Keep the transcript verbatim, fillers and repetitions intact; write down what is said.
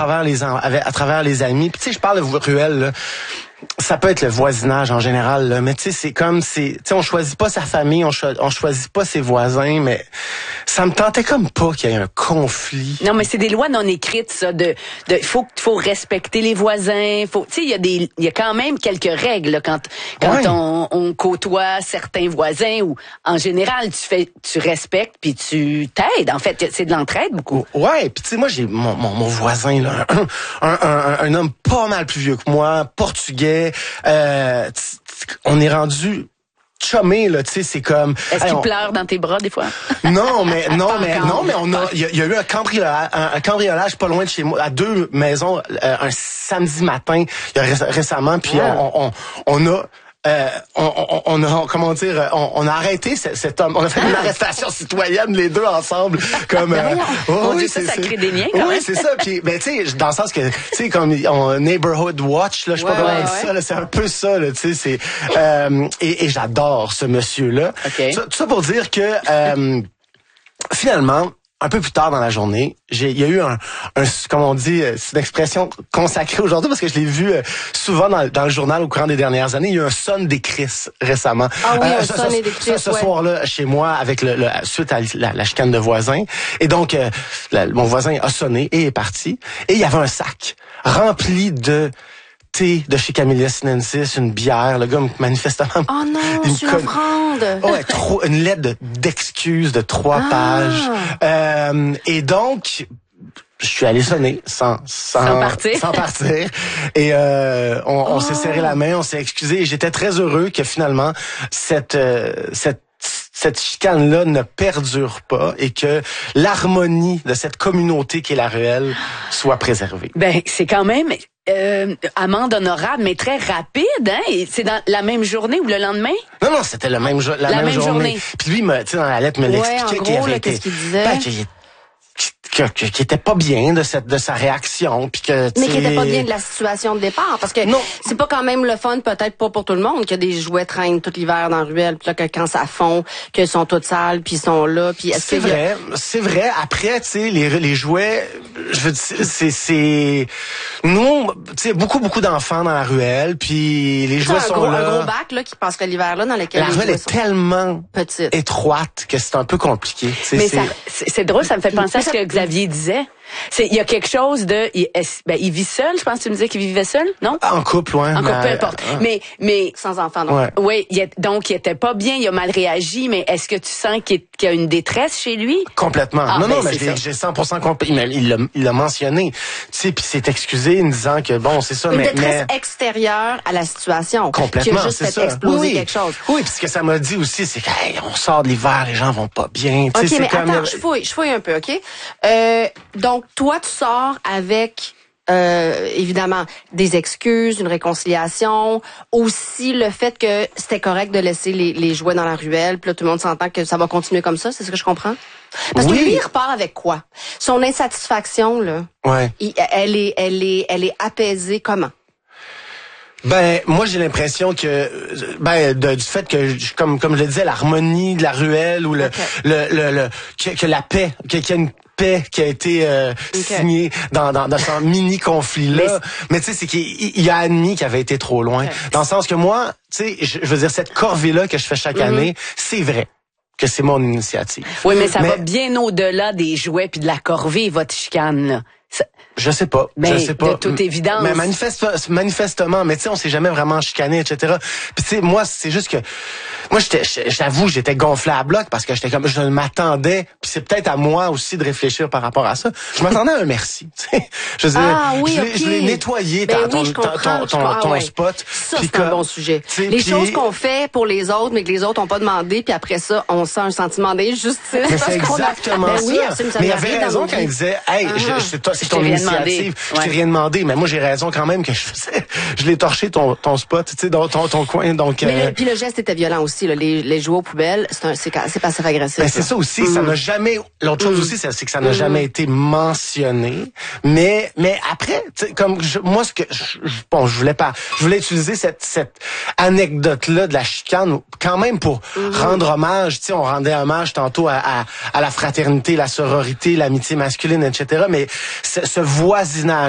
travers les à, à travers les amis. Puis tu sais, je parle de ruelle, là. Ça peut être le voisinage en général, là, mais tu sais, c'est comme, c'est, tu sais, on choisit pas sa famille, on, cho- on choisit pas ses voisins, mais ça me tentait comme pas qu'il y ait un conflit. Non, mais c'est des lois non écrites, ça, de, de, faut, faut respecter les voisins, faut, tu sais, il y a des, il y a quand même quelques règles, là, quand, quand Ouais. on, on côtoie certains voisins ou, en général, tu fais, tu respectes puis tu t'aides. En fait, c'est de l'entraide, beaucoup. Ouais, puis tu sais, moi, j'ai mon, mon, mon voisin, là, un, un, un, un homme pas mal plus vieux que moi, portugais. Euh, t- t- on est rendu chumé, là, tu sais, c'est comme... Est-ce hey, qu'il on... pleure dans tes bras des fois? Non, mais non, mais encore. non, mais on a, il y, a- il y a eu un cambriolage, un, un cambriolage pas loin de chez moi, à deux maisons, euh, un samedi matin, il y a ré- récemment, puis Ah. on, on, on a. Euh, on, on, on a, comment dire, on, on a arrêté cet, cet homme. On a fait une arrestation citoyenne, les deux ensemble, comme. Ben voyons. oh, Mon oui, Dieu, ça, c'est- ça c'est- crée des liens, quand Oui, même. c'est ça. Puis, ben, tu sais, dans le sens que, tu sais, comme on, neighborhood watch, là, je sais Ouais, pas comment ouais, on dit ouais. ça, là, c'est un peu ça, là, tu sais, c'est. Euh, et, et j'adore ce monsieur-là. OK. Ça- Tout ça pour dire que. Euh, Finalement, un peu plus tard dans la journée, j'ai, il y a eu un, un, comme on dit, euh, c'est une expression consacrée aujourd'hui parce que je l'ai vu euh, souvent dans, dans le journal au courant des dernières années. Il y a eu un son des Chris récemment. Ah oui, un ce, son ce- et des ce- Chris, ce ouais. soir-là, chez moi, avec le, le suite à la, la chicane de voisins. Et donc, euh, la- mon voisin a sonné et est parti. Et il y avait un sac rempli de thé de chez Camellia sinensis, une bière. Le gars, manifestement... Oh non, il me c'est une colle- offrande. Oh, ouais, trop, une lettre de- d'excuses de trois Ah. pages. Euh, et donc, je suis allé sonner sans sans, Sans partir. sans partir. Et euh, on, on Oh. s'est serré la main, on s'est excusé. Et j'étais très heureux que finalement cette euh, cette cette chicane-là ne perdure pas et que l'harmonie de cette communauté qui est la ruelle soit préservée. Ben, c'est quand même euh, amende honorable, mais très rapide, hein? Et c'est dans la même journée ou le lendemain? Non, non, c'était le même jour, la, La même, même journée. journée. Puis lui, me, tu sais, dans la lettre, me Ouais, l'expliquait en qu'il gros, avait là, été, qu'est-ce qu'il disait? ben, qu'il que, que, qui était pas bien de cette de sa réaction, puis que tu Mais qui sais, était pas bien de la situation de départ, parce que Non. c'est pas quand même le fun, peut-être pas pour tout le monde, que des jouets traînent tout l'hiver dans la ruelle, puis là, que quand ça fond, qu'ils sont toutes sales, puis ils sont là, puis est-ce c'est qu'il y a- vrai, c'est vrai. Après, tu sais, les les jouets, je veux dire, c'est c'est nous, tu sais, beaucoup beaucoup d'enfants dans la ruelle, puis les C'est jouets un sont gros, là. un gros bac là qui passerait l'hiver là dans lequel La les ruelle jouets est sont tellement petites. étroite que c'est un peu compliqué. tu sais, Mais c'est- ça, c'est c'est drôle, ça me fait penser à ce que Xavier disait. C'est, il y a quelque chose de, il, est- ben, il vit seul, je pense que tu me disais qu'il vivait seul, non? en couple, ouais. Encore mais- peu importe. euh, Mais, mais, Sans enfants, donc. Ouais. oui, il est- donc il était pas bien, il a mal réagi, mais est-ce que tu sens qu'il est- qu'il y a une détresse chez lui? Complètement. Ah, non, ben, non, mais c'est je l'ai- ça. j'ai cent pour cent compris. Il m'a- il l'a il l'a mentionné. Tu sais, puis s'est excusé en disant que bon, c'est ça, Une mais, détresse mais extérieure à la situation. complètement, Qui a juste c'est fait ça. exploser oui, oui. quelque chose. Oui, puis ce que ça m'a dit aussi, c'est qu'on sort de l'hiver, les gens vont pas bien. Tu sais, OK, c'est mais comme- attends, je fouille, je fouille un peu, OK? Euh, donc, toi, tu sors avec, euh, évidemment, des excuses, une réconciliation, aussi le fait que c'était correct de laisser les, les jouets dans la ruelle, puis là, tout le monde s'entend que ça va continuer comme ça, c'est ce que je comprends? Parce Oui. que lui, il repart avec quoi? Son insatisfaction, là, Ouais. il- elle est, elle est, elle est apaisée comment? Ben, moi, j'ai l'impression que, ben, de- du fait que, je- comme, comme je le disais, l'harmonie de la ruelle ou le, Ok. le, le, le- que, que la paix, que- qu'il y a une paix qui a été euh, signée dans, dans, dans ce mini conflit-là. Mais tu sais, c'est qu'il il a admis qu'il avait été trop loin. Ok. Dans le sens que moi, tu sais, je, je veux dire, cette corvée-là que je fais chaque année, c'est vrai que c'est mon initiative. Oui, mais ça Mais- va bien au-delà des jouets puis de la corvée, votre chicane, là. Ça- Je sais pas. Mais je sais pas. de toute évidence. Mais manifeste, manifestement, mais tu sais, on s'est jamais vraiment chicané, et cetera. Puis tu sais, moi, c'est juste que, moi, j'étais, j'avoue, j'étais gonflé à bloc parce que j'étais comme, je m'attendais. Puis c'est peut-être à moi aussi de réfléchir par rapport à ça. Je m'attendais à un merci. Tu sais, je veux dire, Ah oui, je l'ai, ok. je l'ai nettoyé Ben ta- oui, ton, je ton, comprends, ton, je ton, comprends. ton Ah ouais. spot. Ça, Puis c'est un comme- bon sujet. tu sais, Les puis- choses qu'on fait pour les autres, mais que les autres n'ont pas demandé, puis après ça, on sent un sentiment d'injustice. Mais parce c'est qu'on a- exactement ben ça. oui, absolument, ça mais il m'est arrivé avait dans raison mon quand il vie. disait, hey, Ah. je- c'est toi- c'est Je ton t'ai rien demandé. initiative. Je t'ai Ouais. rien demandé. Mais moi, j'ai raison quand même que je faisais, je l'ai torché ton, ton spot, tu sais, dans ton, ton coin. Donc, Mais euh, le, puis le geste était violent aussi, là. Les, les jouets aux poubelles, c'est un, c'est, c'est passif-agressif. Ben, c'est ça aussi, ça n'a jamais. L'autre chose aussi, c'est c'est que ça n'a jamais été mentionné. Mais mais après, tu sais, comme je- moi, ce que je, je- bon, je voulais pas, je voulais utiliser cette cette anecdote là de la chicane quand même pour rendre hommage. Tu sais, on rendait hommage tantôt à, à à la fraternité, la sororité, l'amitié masculine, et cetera. Mais ce, ce voisinage